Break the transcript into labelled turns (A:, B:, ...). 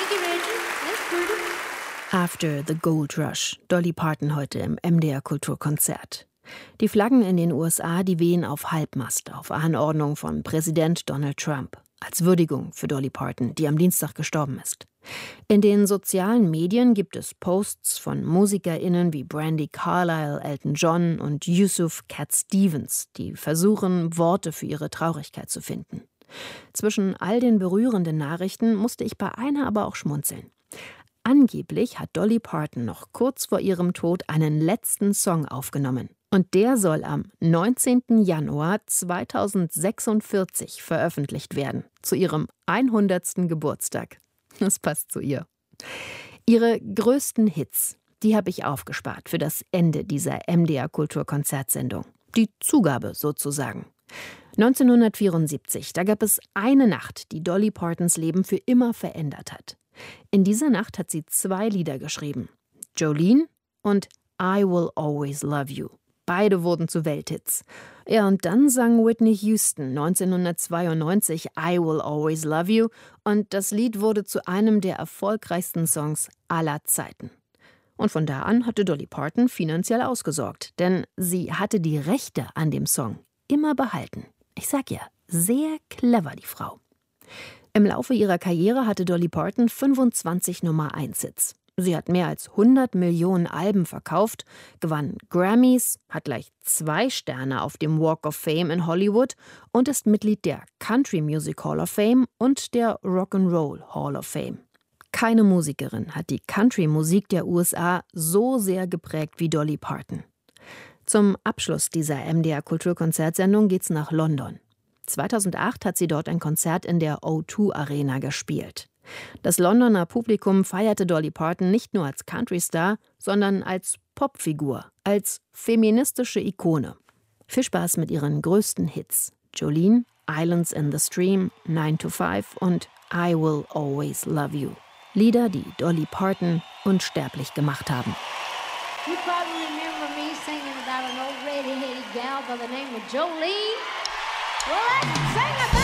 A: Thank you, Reggie. That's pretty.
B: After the Gold Rush. Dolly Parton heute im MDR Kulturkonzert. Die Flaggen in den USA, die wehen auf Halbmast auf Anordnung von Präsident Donald Trump. Als Würdigung für Dolly Parton, die am Dienstag gestorben ist. In den sozialen Medien gibt es Posts von MusikerInnen wie Brandi Carlile, Elton John und Yusuf Cat Stevens, die versuchen, Worte für ihre Traurigkeit zu finden. Zwischen all den berührenden Nachrichten musste ich bei einer aber auch schmunzeln. Angeblich hat Dolly Parton noch kurz vor ihrem Tod einen letzten Song aufgenommen. Und der soll am 19. Januar 2046 veröffentlicht werden, zu ihrem 100. Geburtstag. Das passt zu ihr. Ihre größten Hits, die habe ich aufgespart für das Ende dieser MDR Kulturkonzertsendung. Die Zugabe sozusagen. 1974, da gab es eine Nacht, die Dolly Partons Leben für immer verändert hat. In dieser Nacht hat sie 2 Lieder geschrieben. Jolene und I Will Always Love You. Beide wurden zu Welthits. Ja, und dann sang Whitney Houston 1992 I Will Always Love You und das Lied wurde zu einem der erfolgreichsten Songs aller Zeiten. Und von da an hatte Dolly Parton finanziell ausgesorgt, denn sie hatte die Rechte an dem Song immer behalten. Ich sag ja, sehr clever die Frau. Im Laufe ihrer Karriere hatte Dolly Parton 25 Nummer-1-Hits. Sie hat mehr als 100 Millionen Alben verkauft, gewann Grammys, hat gleich 2 Sterne auf dem Walk of Fame in Hollywood und ist Mitglied der Country Music Hall of Fame und der Rock'n'Roll Hall of Fame. Keine Musikerin hat die Country-Musik der USA so sehr geprägt wie Dolly Parton. Zum Abschluss dieser MDR-Kulturkonzertsendung geht's nach London. 2008 hat sie dort ein Konzert in der O2 Arena gespielt. Das Londoner Publikum feierte Dolly Parton nicht nur als Countrystar, sondern als Popfigur, als feministische Ikone. Viel Spaß mit ihren größten Hits: Jolene, Islands in the Stream, 9 to 5 und I Will Always Love You. Lieder, die Dolly Parton unsterblich gemacht haben.
A: You probably remember me singing about an old red-headed gal by the name of Jolene. Well, let's sing about